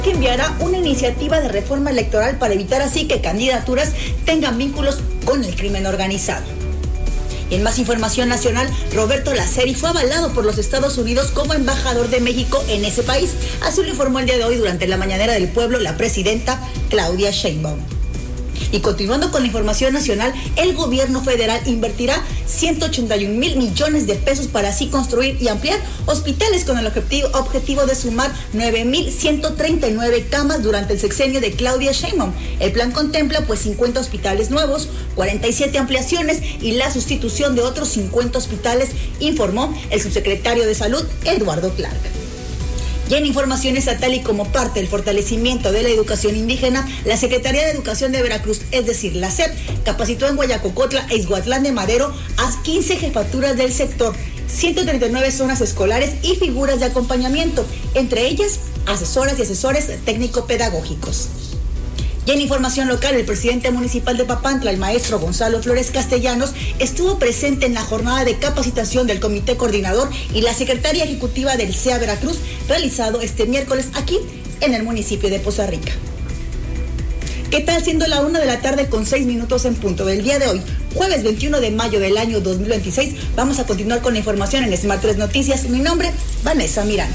que enviará una iniciativa de reforma electoral para evitar así que candidaturas tengan vínculos con el crimen organizado. Y en más información nacional, Roberto Laceri fue avalado por los Estados Unidos como embajador de México en ese país. Así lo informó el día de hoy durante la mañanera del pueblo la presidenta Claudia Sheinbaum. Y continuando con la información nacional, el gobierno federal invertirá 181 mil millones de pesos para así construir y ampliar hospitales con el objetivo de sumar 9.139 camas durante el sexenio de Claudia Sheinbaum. El plan contempla 50 hospitales nuevos, 47 ampliaciones y la sustitución de otros 50 hospitales, informó el subsecretario de Salud, Eduardo Clark. Y en información estatal y como parte del fortalecimiento de la educación indígena, la Secretaría de Educación de Veracruz, es decir, la SEP, capacitó en Guayacocotla e Ixhuatlán de Madero a 15 jefaturas del sector, 139 zonas escolares y figuras de acompañamiento, entre ellas asesoras y asesores técnico-pedagógicos. Y en información local, el presidente municipal de Papantla, el maestro Gonzalo Flores Castellanos, estuvo presente en la jornada de capacitación del Comité Coordinador y la Secretaría Ejecutiva del CEA Veracruz, realizado este miércoles aquí en el municipio de Poza Rica. ¿Qué tal? Siendo la 1:06 en punto del día de hoy, jueves 21 de mayo del año 2026, vamos a continuar con la información en Smart 3 Noticias. Mi nombre, Vanessa Miranda.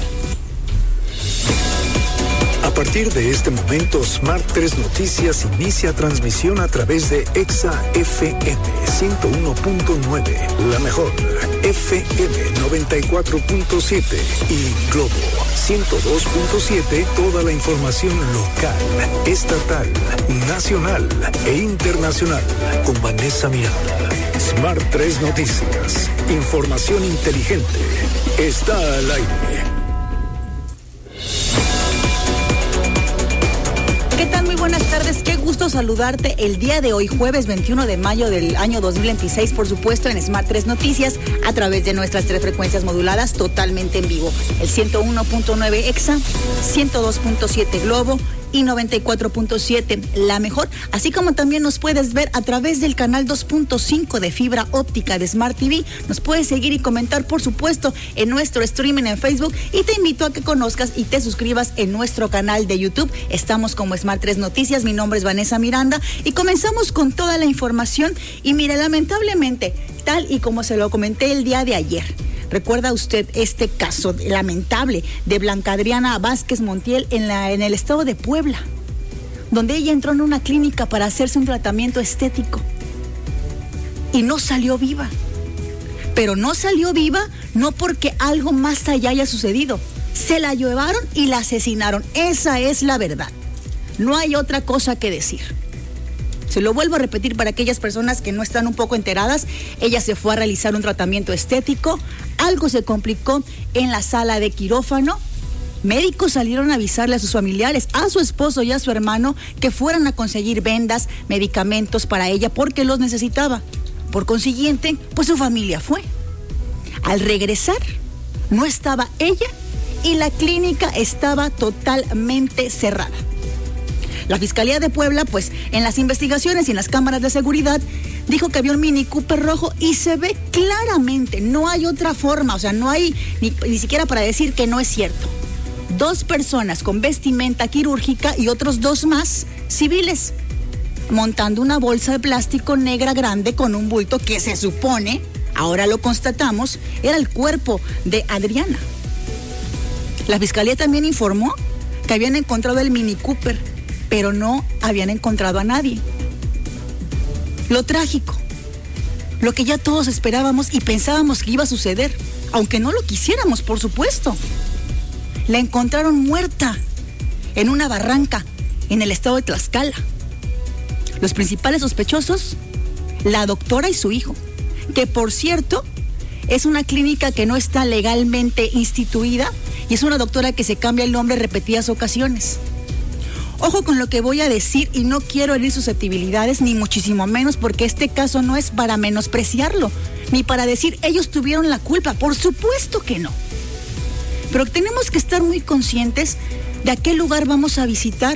A partir de este momento, Smart 3 Noticias inicia transmisión a través de Exa FM 101.9, la mejor, FM 94.7 y Globo 102.7, toda la información local, estatal, nacional e internacional, con Vanessa Miranda. Smart 3 Noticias, información inteligente, está al aire. ¿Qué tal? Muy buenas tardes, qué gusto saludarte el día de hoy, jueves 21 de mayo del año 2026, por supuesto en Smart 3 Noticias, a través de nuestras 3 frecuencias moduladas totalmente en vivo, el 101.9 Exa, 102.7 Globo y 94.7 la mejor, así como también nos puedes ver a través del canal 2.5 de fibra óptica de Smart TV. Nos puedes seguir y comentar, por supuesto, en nuestro streaming en Facebook, y te invito a que conozcas y te suscribas en nuestro canal de YouTube. Estamos como Smart 3 Noticias. Mi nombre es Vanessa Miranda y comenzamos con toda la información. Y mire, lamentablemente, tal y como se lo comenté el día de ayer, ¿recuerda usted este caso lamentable de Blanca Adriana Vázquez Montiel en el estado de Puebla, donde ella entró en una clínica para hacerse un tratamiento estético y no salió viva? Pero no salió viva no porque algo más allá haya sucedido. Se la llevaron y la asesinaron. Esa es la verdad. No hay otra cosa que decir. Se lo vuelvo a repetir para aquellas personas que no están un poco enteradas. Ella se fue a realizar un tratamiento estético, algo se complicó en la sala de quirófano. Médicos salieron a avisarle a sus familiares, a su esposo y a su hermano, que fueran a conseguir vendas, medicamentos para ella porque los necesitaba. Por consiguiente, pues su familia fue. Al regresar, no estaba ella y la clínica estaba totalmente cerrada. La Fiscalía de Puebla, pues, en las investigaciones y en las cámaras de seguridad, dijo que había un Mini Cooper rojo y se ve claramente, no hay otra forma, o sea, no hay ni siquiera para decir que no es cierto. 2 personas con vestimenta quirúrgica y otros 2 más civiles, montando una bolsa de plástico negra grande con un bulto que se supone, ahora lo constatamos, era el cuerpo de Adriana. La Fiscalía también informó que habían encontrado el Mini Cooper, pero no habían encontrado a nadie. Lo trágico, lo que ya todos esperábamos y pensábamos que iba a suceder, aunque no lo quisiéramos, por supuesto. La encontraron muerta en una barranca en el estado de Tlaxcala. Los principales sospechosos, la doctora y su hijo, que por cierto es una clínica que no está legalmente instituida y es una doctora que se cambia el nombre en repetidas ocasiones. Ojo con lo que voy a decir y no quiero herir susceptibilidades, ni muchísimo menos, porque este caso no es para menospreciarlo, ni para decir ellos tuvieron la culpa, por supuesto que no. Pero tenemos que estar muy conscientes de a qué lugar vamos a visitar